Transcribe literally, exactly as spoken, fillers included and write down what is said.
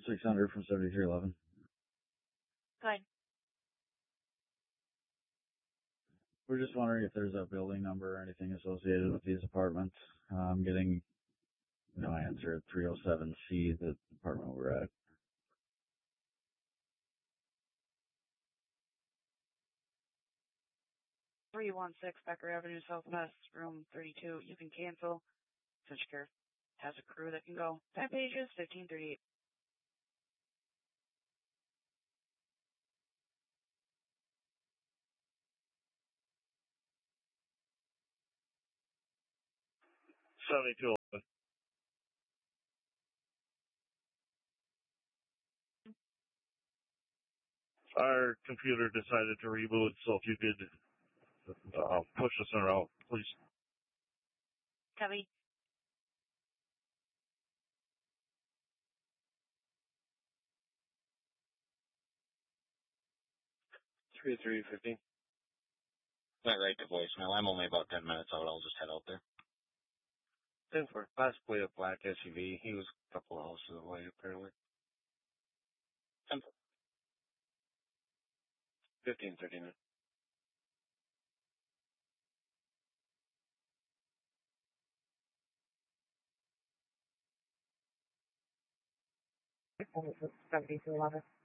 six hundred from seventy-three eleven. Good. We're just wondering if there's a building number or anything associated with these apartments. Uh, I'm getting no answer at three oh seven C, the apartment we're at. three one six Becker Avenue Southwest, room thirty-two. You can cancel. Central Care has a crew that can go. Five pages, fifteen thirty-eight. seventy-two eleven. Our computer decided to reboot, so if you could uh, push us in route, please. Copy. three three fifteen. Went right to voicemail. I'm only about ten minutes out. I'll just head out there. ten four. Possibly a black S U V. He was a couple of houses away, apparently. ten four. fifteen thirty-nine. seventy-two eleven.